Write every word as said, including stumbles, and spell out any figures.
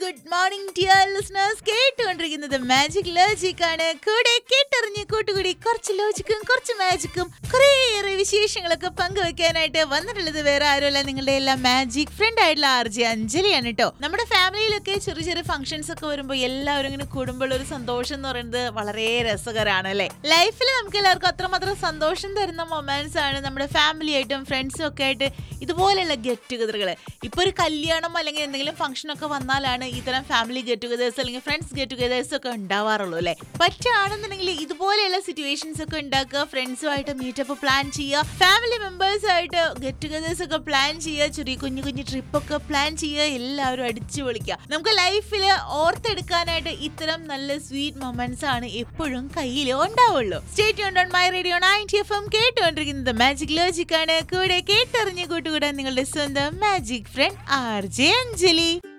Good morning dear listeners. കേട്ടുകൊണ്ടിരിക്കുന്നത് magic logic ആണ്. കൂടെ കേട്ടറിഞ്ഞ് കൂട്ടുകൂടി കുറച്ച് ലോജിക്കും കുറച്ച് മാജിക്കും കുറേയേറെ വിശേഷങ്ങളൊക്കെ പങ്കുവെക്കാനായിട്ട് വന്നിട്ടുള്ളത് വേറെ ആരുമല്ല, നിങ്ങളുടെ എല്ലാം മാജിക് ഫ്രണ്ട് ആയിട്ടുള്ള ആർ ജെ അഞ്ജലിയാണ് കേട്ടോ. നമ്മുടെ ഫാമിലിയിലൊക്കെ ചെറിയ ചെറിയ ഫംഗ്ഷൻസ് ഒക്കെ വരുമ്പോൾ എല്ലാവരും ഇങ്ങനെ കൂടുമ്പോൾ ഒരു സന്തോഷം എന്ന് പറയുന്നത് വളരെ രസകരമാണ് അല്ലെ. ലൈഫിൽ നമുക്ക് എല്ലാവർക്കും അത്രമാത്രം സന്തോഷം തരുന്ന മൊമെന്റ്സ് ആണ് നമ്മുടെ ഫാമിലി ആയിട്ടും ഫ്രണ്ട്സും ഒക്കെ ആയിട്ട് ഇതുപോലെയുള്ള ഗെറ്റ് ടുഗദറുകൾ. ഇപ്പൊ ഒരു കല്യാണം അല്ലെങ്കിൽ എന്തെങ്കിലും ഫംഗ്ഷൻ ഒക്കെ വന്നാലാണ് ഇത്തരം ഫാമിലി ഗെറ്റ് ടുഗദേഴ്സ് അല്ലെങ്കിൽ ഫ്രണ്ട്സ് ഗെറ്റ് ടുഗദേഴ്സ് ഒക്കെ ഉണ്ടാവാറുള്ളൂ അല്ലെ. പറ്റുകയാണെന്നുണ്ടെങ്കിൽ ഇതുപോലെയുള്ള സിറ്റുവേഷൻസ് ഒക്കെ ഉണ്ടാക്കുക, ഫ്രണ്ട്സുമായിട്ട് മീറ്റപ്പ് പ്ലാൻ ചെയ്യുക, ഫാമിലി മെമ്പേഴ്സ് ആയിട്ട് ഗെറ്റ് ടുഗദേഴ്സ് ഒക്കെ പ്ലാൻ ചെയ്യുക, ചെറിയ കുഞ്ഞു കുഞ്ഞു ട്രിപ്പ് ഒക്കെ പ്ലാൻ ചെയ്യുക, എല്ലാവരും അടിച്ചു പൊളിക്കുക. നമുക്ക് ലൈഫിൽ ഓർത്തെടുക്കാനായിട്ട് ഇത്തരം നല്ല സ്വീറ്റ് മൊമെന്റ്സ് ആണ് എപ്പോഴും കയ്യിൽ ഉണ്ടാവുള്ളൂ. Stay tuned on my radio ninety F M. കേട്ടുകൊണ്ടിരിക്കുന്നത് മാജിക് ലോജിക് ആണ്. കൂടെ കേട്ടറിഞ്ഞ് കൂട്ടുകൂടാൻ നിങ്ങളുടെ സ്വന്തം magic front R J Anjali.